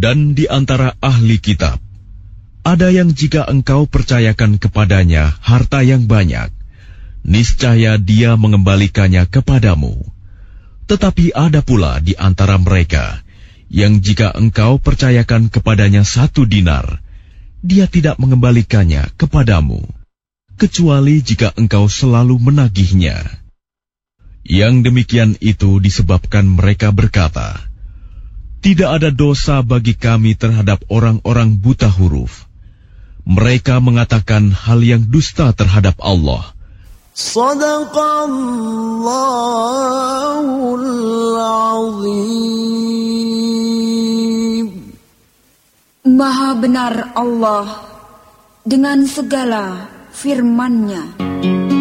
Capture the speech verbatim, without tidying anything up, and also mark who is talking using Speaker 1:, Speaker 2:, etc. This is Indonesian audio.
Speaker 1: Dan di antara ahli kitab, ada yang jika engkau percayakan kepadanya harta yang banyak, niscaya dia mengembalikannya kepadamu. Tetapi ada pula di antara mereka, yang jika engkau percayakan kepadanya satu dinar, dia tidak mengembalikannya kepadamu, kecuali jika engkau selalu menagihnya. Yang demikian itu disebabkan mereka berkata, tidak ada dosa bagi kami terhadap orang-orang buta huruf. Mereka mengatakan hal yang dusta terhadap Allah.
Speaker 2: Shadaqallahul azim.
Speaker 3: Maha benar Allah dengan segala firman-Nya.